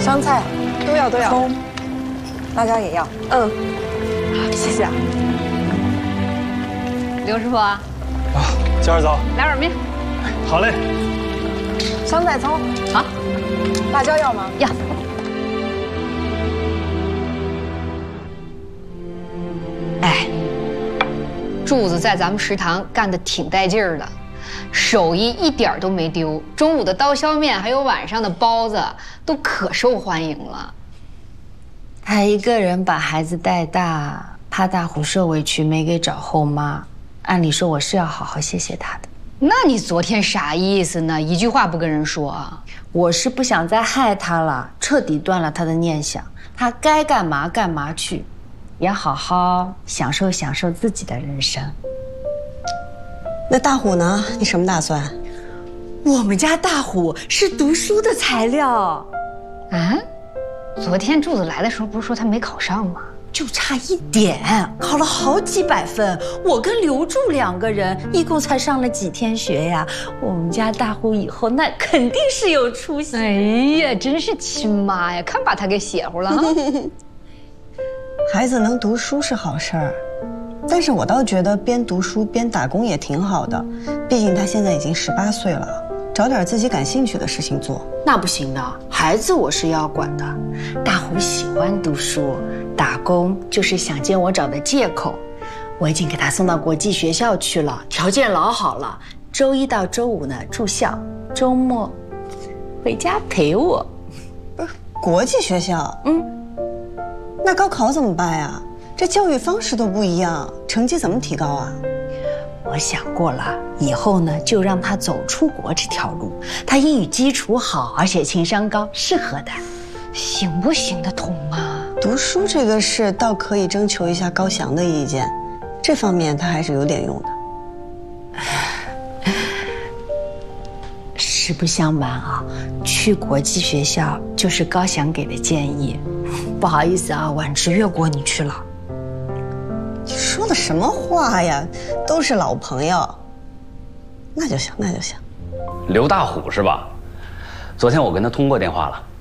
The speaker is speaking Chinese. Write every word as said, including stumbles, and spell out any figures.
香菜都要都要， 葱、辣椒也要。 嗯，谢谢啊。 刘师傅啊， 啊，娟儿走， 来碗面。 好嘞。 香菜、葱好， 辣椒要吗？ 要。哎，柱子在咱们食堂干得挺带劲儿的，手艺一点都没丢。中午的刀削面还有晚上的包子都可受欢迎了。 他一个人把孩子带大，怕大虎受委屈没给找后妈。按理说我是要好好谢谢他的。 那你昨天啥意思呢？一句话不跟人说啊？ 我是不想再害他了，彻底断了他的念想。他该干嘛干嘛去，也好好享受享受自己的人生。 那大虎呢？你什么打算？ 我们家大虎是读书的材料。 啊？昨天柱子来的时候不是说他没考上吗？ 就差一点，考了好几百分。我跟刘柱两个人一共才上了几天学呀。我们家大虎以后那肯定是有出息。 哎呀，真是亲妈呀！看把他给邪乎了啊！ 孩子能读书是好事儿，但是我倒觉得边读书边打工也挺好的。毕竟他现在已经十八岁了，找点自己感兴趣的事情做。 那不行的，孩子我是要管的。大虎喜欢读书，打工就是想见我找的借口。我已经给他送到国际学校去了，条件老好了。周一到周五呢住校，周末回家陪我。 不是国际学校， 嗯， 那高考怎么办呀？这教育方式都不一样，成绩怎么提高啊？ 我想过了，以后呢就让他走出国这条路。他英语基础好，而且情商高，适合的。 行不行得通啊？ 读书这个事倒可以征求一下高翔的意见，这方面他还是有点用的。 实不相瞒啊，去国际学校就是高翔给的建议。不好意思啊，婉芝越过你去了。 你说的什么话呀？都是老朋友。那就行，那就行。 刘大虎是吧？昨天我跟他通过电话了。